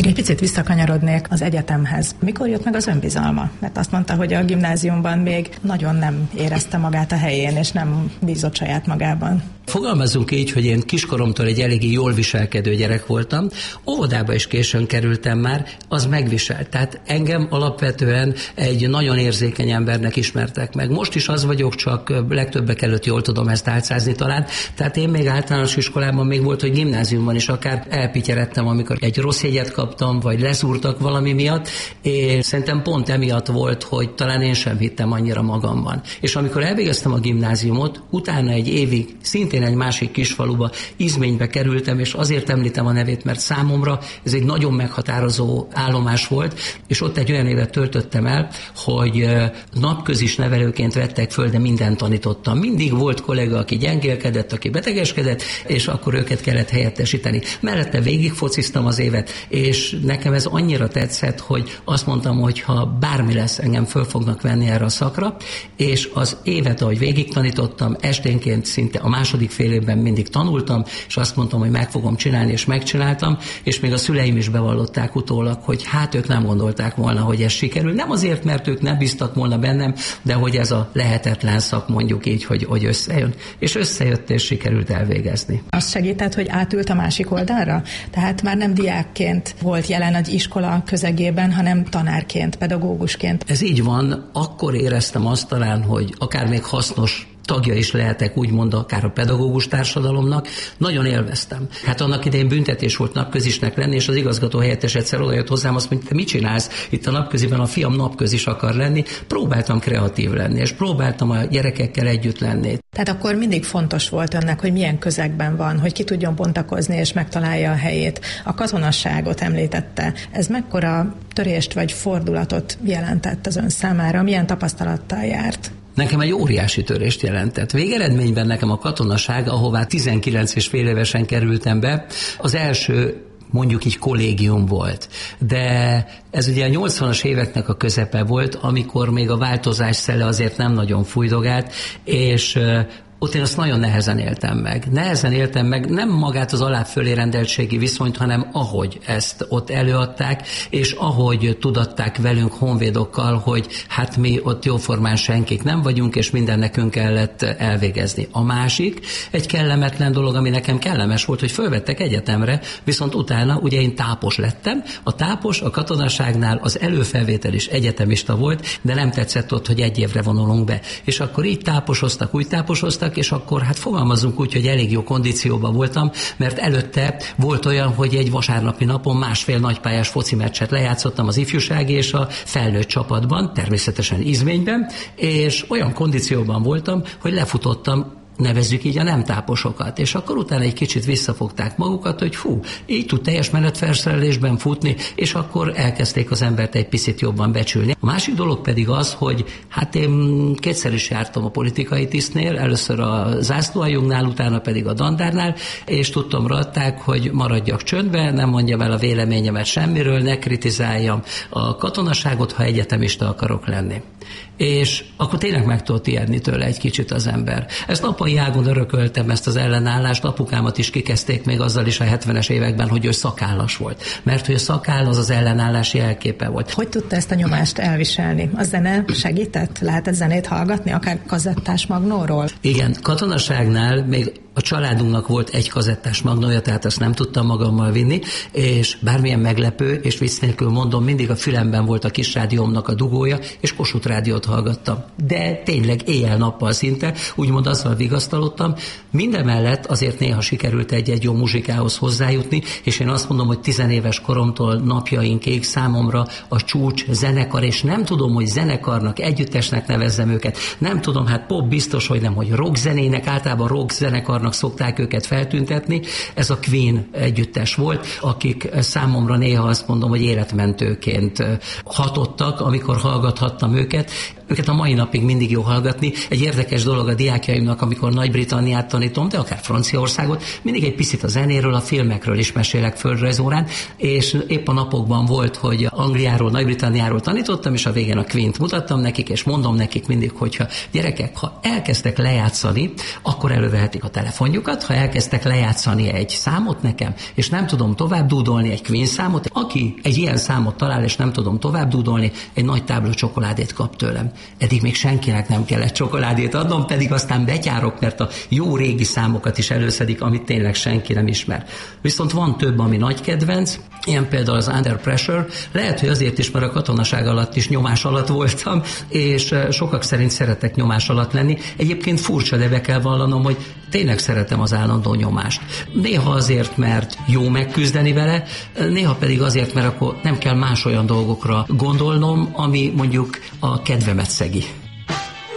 Még egy picit visszakanyarodnék az egyetemhez. Mikor jött meg az önbizalma? Mert azt mondta, hogy a gimnáziumban még nagyon nem érezte magát a helyén, és nem bízott saját magában. Fogalmazunk így, hogy én kiskoromtól egy eléggé jól viselkedő gyerek voltam. Óvodába is későn kerültem már, az megviselt. Tehát engem alapvetően egy nagyon érzékeny embernek ismertek meg. Most is az vagyok, csak legtöbbek előtt jól tudom ezt álcázni talán. Tehát én még általános iskolában még volt, hogy gimnáziumban is akár elpityeredtem, amikor egy rossz jegyet kaptam, vagy leszúrtak valami miatt, és szerintem pont emiatt volt, hogy talán én sem hittem annyira magamban. És amikor elvégeztem a gimnáziumot, utána egy évig szintén egy másik kisfaluba, Izménybe kerültem, és azért említem a nevét, mert számomra ez egy nagyon meghatározó állomás volt, és ott egy olyan évet töltöttem el, hogy napközis nevelőként vettek föl, de mindent tanítottam. Mindig volt kollega, aki gyengélkedett, aki betegeskedett, és akkor őket kellett helyettesíteni. Mellette végig fociztam az évet, és nekem ez annyira tetszett, hogy azt mondtam, hogy ha bármi lesz, engem föl fognak venni erre a szakra, és az évet, ahogy végig tanítottam, esténként szinte a második fél évben mindig tanultam, és azt mondtam, hogy meg fogom csinálni, és megcsináltam, és még a szüleim is bevallották utólag, hogy hát ők nem gondolták volna, hogy ez sikerül. Nem azért, mert ők nem bíztak volna bennem, de hogy ez a lehetetlen szak, mondjuk így, hogy összejön. És összejött, és sikerült elvégezni. Az segített, hogy átült a másik oldalra? Tehát már nem diákként volt jelen egy iskola közegében, hanem tanárként, pedagógusként. Ez így van. Akkor éreztem azt talán, hogy akár még hasznos tagja is lehetek, úgymond akár a pedagógus társadalomnak, nagyon élveztem. Hát annak idején büntetés volt napközisnek lenni, és az igazgató helyettes egyszer odajött hozzám, azt mondta, te mit csinálsz? Itt a napköziben a fiam napközis akar lenni. Próbáltam kreatív lenni, és próbáltam a gyerekekkel együtt lenni. Tehát akkor mindig fontos volt önnek, hogy milyen közegben van, hogy ki tudjon bontakozni és megtalálja a helyét. A katonasságot említette. Ez mekkora törést vagy fordulatot jelentett az ön számára? Milyen tapasztalattal járt? Nekem egy óriási törést jelentett. Végeredményben nekem a katonaság, ahová 19 és fél évesen kerültem be, az első mondjuk így kollégium volt. De ez ugye a 80-as éveknek a közepe volt, amikor még a változás szele azért nem nagyon fújdogált, és ott én azt nagyon nehezen éltem meg. Nehezen éltem meg nem magát az alá-fölé rendeltségi viszonyt, hanem ahogy ezt ott előadták, és ahogy tudatták velünk honvédokkal, hogy hát mi ott jóformán senkik nem vagyunk, és minden nekünk kellett elvégezni. A másik, egy kellemetlen dolog, ami nekem kellemes volt, hogy fölvettek egyetemre, viszont utána ugye én tápos lettem. A tápos a katonaságnál az előfelvétel is egyetemista volt, de nem tetszett ott, hogy egy évre vonulunk be. És akkor így táposoztak, úgy táposoztak, és akkor hát fogalmazunk úgy, hogy elég jó kondícióban voltam, mert előtte volt olyan, hogy egy vasárnapi napon másfél nagypályás foci meccset lejátszottam az ifjúsági és a felnőtt csapatban, természetesen Izményben, és olyan kondícióban voltam, hogy lefutottam, nevezzük így a nem táposokat, és akkor utána egy kicsit visszafogták magukat, hogy így tud teljes menetfelszerelésben futni, és akkor elkezdték az embert egy picit jobban becsülni. A másik dolog pedig az, hogy hát én kétszer is jártam a politikai tisztnél, először a zászlóaljungnál, utána pedig a dandárnál, és tudtomra adták, hogy maradjak csöndben, nem mondjam el a véleményemet semmiről, ne kritizáljam a katonaságot, ha egyetemista akarok lenni. És akkor tényleg meg tudott ijedni tőle egy kicsit az ember. Ezt apai ágon örököltem, ezt az ellenállást, apukámat is kikezdték még azzal is a 70-es években, hogy ő szakállas volt. Mert hogy a szakáll az az ellenállás jelképe volt. Hogy tudta ezt a nyomást elviselni? A zene segített? Lehetett zenét hallgatni, akár kazettás magnóról? Igen, katonaságnál még a családunknak volt egy kazettás magnója, tehát azt nem tudtam magammal vinni, és bármilyen meglepő, és vicc nélkül mondom, mindig a fülemben volt a kis rádiómnak a dugója, és Kossuth rádiót hallgattam. De tényleg éjjel-nappal szinte, úgymond azzal vigasztalottam. Mindemellett azért néha sikerült egy-egy jó muzsikához hozzájutni, és én azt mondom, hogy 10 éves koromtól napjainkig számomra a csúcs zenekar, és nem tudom, hogy zenekarnak, együttesnek nevezzem őket. Nem tudom, hát pop biztos, hogy nem, hogy rockzenének, általában rockzenekarnak szokták őket feltüntetni. Ez a Queen együttes volt, akik számomra néha azt mondom, hogy életmentőként hatottak, amikor hallgathattam őket. őket a mai napig mindig jó hallgatni. Egy érdekes dolog a diákjaimnak, amikor Nagy-Britanniát tanítom, de akár Franciaországot, mindig egy picit a zenéről, a filmekről is mesélek földrajzórán, és épp a napokban volt, hogy Angliáról, Nagy-Britanniáról tanítottam, és a végén a Queen-t mutattam nekik, és mondom nekik mindig, hogyha gyerekek, ha elkezdtek lejátszani, akkor elővehetik a telefonjukat, ha elkezdtek lejátszani egy számot nekem, és nem tudom tovább dúdolni egy Queen számot, aki egy ilyen számot talál, és nem tudom tovább dúdolni, egy nagy tábla csokoládét kap tőlem. Eddig még senkinek nem kellett csokoládét adnom, pedig aztán betyárok, mert a jó régi számokat is előszedik, amit tényleg senki nem ismer. Viszont van több, ami nagy kedvenc, ilyen például az Under Pressure, lehet, hogy azért is, mert a katonaság alatt is nyomás alatt voltam, és sokak szerint szeretek nyomás alatt lenni. Egyébként furcsa, de be kell vallanom, hogy tényleg szeretem az állandó nyomást. Néha azért, mert jó megküzdeni vele, néha pedig azért, mert akkor nem kell más olyan dolgokra gondolnom, ami mondjuk a kedvemet szegi.